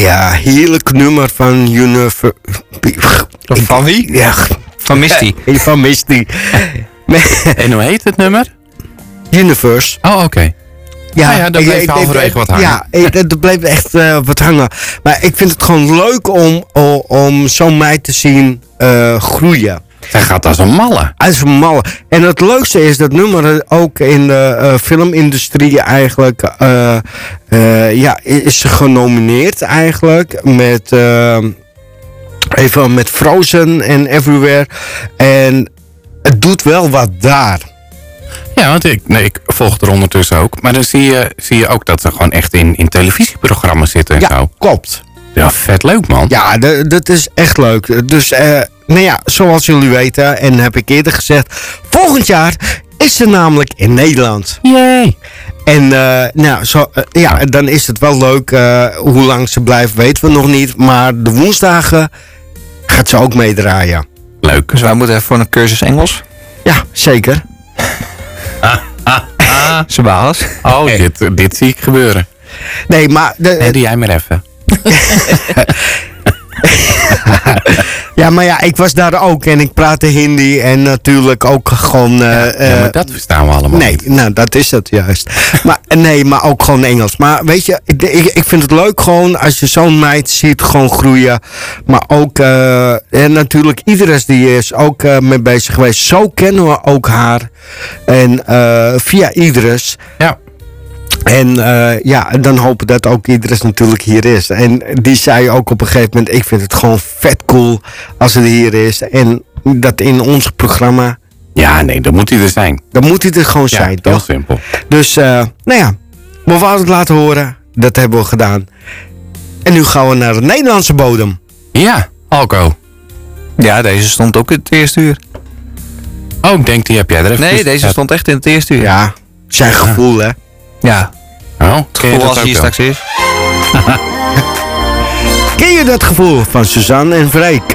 Ja, heerlijk nummer van Van wie? Ja, Van Misty. van Misty. En hoe heet het nummer? Universe. Oh, oké. Ja, dat bleef halverwege wat hangen. Ja, dat bleef echt wat hangen. Maar ik vind het gewoon leuk om zo'n meid te zien groeien. Zij gaat als een malle. Als een malle. En het leukste is dat nummer ook in de filmindustrie eigenlijk is ze genomineerd eigenlijk met even met Frozen en Everywhere. En het doet wel wat daar. Ja, want ik volg er ondertussen ook. Maar dan zie je ook dat ze gewoon echt in televisieprogramma's zitten en Ja, zo. klopt. Ja, vet leuk, man. Ja, dat is echt leuk. Dus, nou ja, zoals jullie weten, en heb ik eerder gezegd, volgend jaar is ze namelijk in Nederland. Yay! En dan is het wel leuk. Hoe lang ze blijft, weten we nog niet. Maar de woensdagen gaat ze ook meedraaien. Leuk. Dus wij moeten even voor een cursus Engels. Ja, zeker. Sebaas. Oh, dit zie ik gebeuren. Nee, maar... Doe jij maar even. Ja, maar ja, ik was daar ook en ik praatte Hindi en natuurlijk ook gewoon... maar dat verstaan we allemaal Nee, niet. nou, dat is het juist. maar ook gewoon Engels. Maar weet je, ik vind het leuk gewoon als je zo'n meid ziet gewoon groeien. Maar ook, en natuurlijk Idris die is ook mee bezig geweest. Zo kennen we ook haar. En via Idris. Ja. En dan hopen dat ook Idris natuurlijk hier is. En die zei ook op een gegeven moment, ik vind het gewoon vet cool als hij hier is. En dat in ons programma... Ja, nee, dan moet hij er zijn. Dan moet hij er gewoon zijn, Heel toch? simpel. Dus, we wouden het laten horen. Dat hebben we gedaan. En nu gaan we naar de Nederlandse bodem. Ja, Alco. Ja, deze stond ook in het eerste uur. Oh, ik denk die heb jij er even... Nee, deze stond echt in het eerste uur. Ja, zijn gevoel, hè? Ja. Oh, Het gevoel als hij hier straks is. Ken je dat gevoel van Suzanne en Freek?